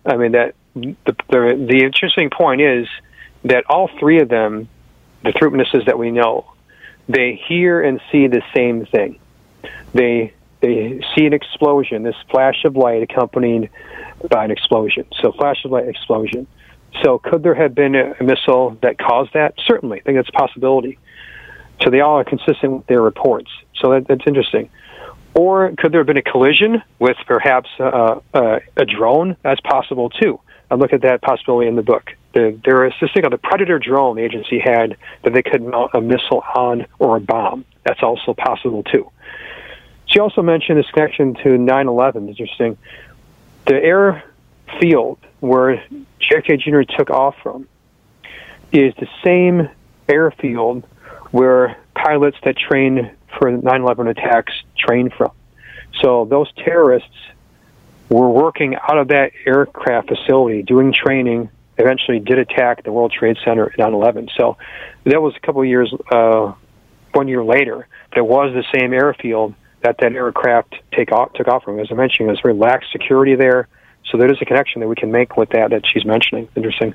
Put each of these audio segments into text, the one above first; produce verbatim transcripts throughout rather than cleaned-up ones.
I mean, that the, the the interesting point is that all three of them, the three witnesses that we know, they hear and see the same thing. They they see an explosion, this flash of light accompanied by an explosion. So flash of light, explosion. So could there have been a missile that caused that? Certainly. I think that's a possibility. So they all are consistent with their reports. So that, that's interesting. Or could there have been a collision with perhaps uh, uh, a drone? That's possible, too. I look at that possibility in the book. The, there is this thing called the Predator drone the agency had that they could mount a missile on or a bomb. That's also possible, too. She also mentioned this connection to nine eleven. Interesting. The airfield where J F K Junior took off from is the same airfield where pilots that trained for nine eleven attacks trained from. So those terrorists were working out of that aircraft facility, doing training, eventually did attack the World Trade Center in nine eleven. So that was a couple of years, uh, one year later, but it was the same airfield that that aircraft take off, took off from. As I mentioned, there's very lax security there. So there is a connection that we can make with that that she's mentioning. Interesting.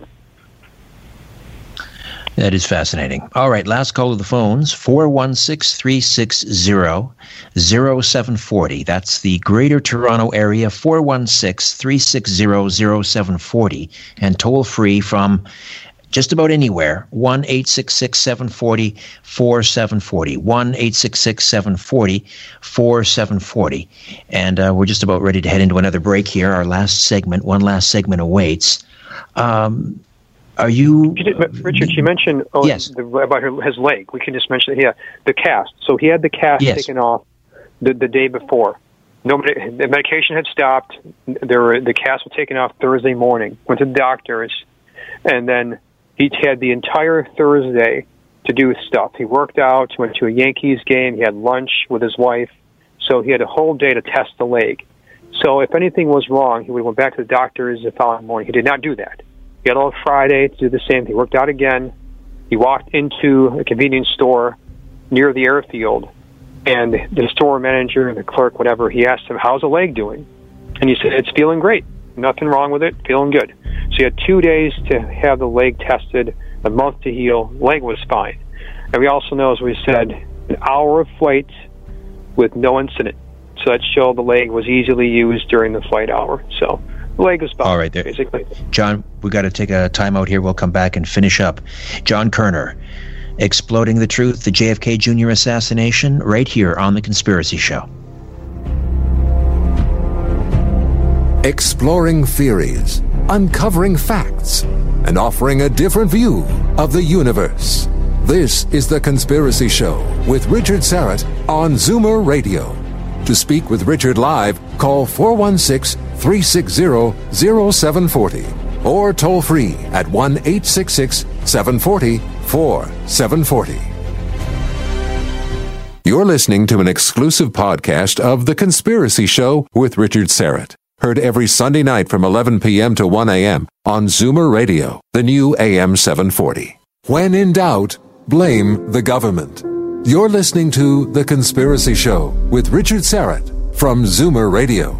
That is fascinating. All right, last call to the phones, four one six, three six zero, zero seven four zero. That's the Greater Toronto Area, four one six, three six zero, zero seven four zero. And toll-free from just about anywhere, one eight six six, seven four zero, four seven four zero, one eight six six, seven four zero, four seven four zero. And uh, we're just about ready to head into another break here. Our last segment, one last segment awaits. Um... Are you, she did, Richard? She mentioned oh, yes. the, about her, his leg. We can just mention yeah, the cast. So he had the cast yes. taken off the, the day before. Nobody, the medication had stopped. There were, the cast was taken off Thursday morning. Went to the doctors, and then he had the entire Thursday to do stuff. He worked out. Went to a Yankees game. He had lunch with his wife. So he had a whole day to test the leg. So if anything was wrong, he would have went back to the doctors the following morning. He did not do that. He got on Friday to do the same thing. He worked out again. He walked into a convenience store near the airfield, and the store manager, the clerk, whatever, he asked him, how's the leg doing? And he said, it's feeling great. Nothing wrong with it. Feeling good. So he had two days to have the leg tested, a month to heal. Leg was fine. And we also know, as we said, an hour of flight with no incident. So that showed the leg was easily used during the flight hour. So the leg was fine, all right, there. Basically. John, we got to take a time out here. We'll come back and finish up. John Kerner, Exploding the Truth, the J F K Junior assassination, right here on The Conspiracy Show. Exploring theories, uncovering facts, and offering a different view of the universe. This is The Conspiracy Show with Richard Syrett on Zoomer Radio. To speak with Richard live, call four one six, three six zero, zero seven four zero or toll free at one eight six six, seven four zero, four seven four zero. You're listening to an exclusive podcast of The Conspiracy Show with Richard Syrett. Heard every Sunday night from eleven p.m. to one a.m. on Zoomer Radio, the new A M seven forty. When in doubt, blame the government. You're listening to The Conspiracy Show with Richard Syrett from Zoomer Radio.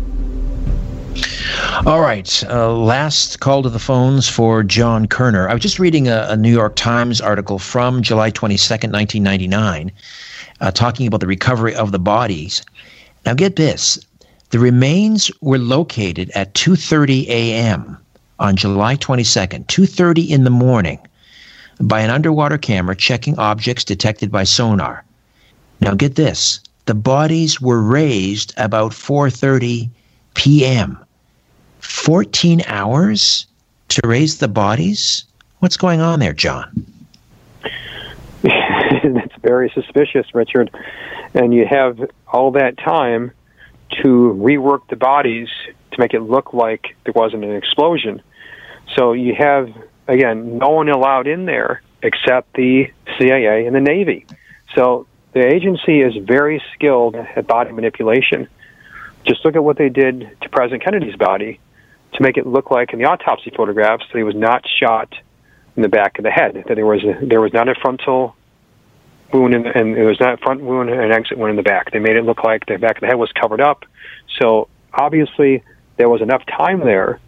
All right, uh, last call to the phones for John Kerner. I was just reading a, a New York Times article from July twenty-second, nineteen ninety-nine, uh, talking about the recovery of the bodies. Now get this, the remains were located at two thirty a.m. on July twenty-second, two thirty in the morning, by an underwater camera checking objects detected by sonar. Now get this, the bodies were raised about four thirty p.m. fourteen hours to raise the bodies? What's going on there, John? That's very suspicious, Richard. And you have all that time to rework the bodies to make it look like there wasn't an explosion. So you have, again, no one allowed in there except the C I A and the Navy. So the agency is very skilled at body manipulation. Just look at what they did to President Kennedy's body to make it look like in the autopsy photographs that he was not shot in the back of the head, that there was a, there was not a frontal wound in the, and there was not a front wound and an exit wound in the back. They made it look like the back of the head was covered up. So obviously there was enough time there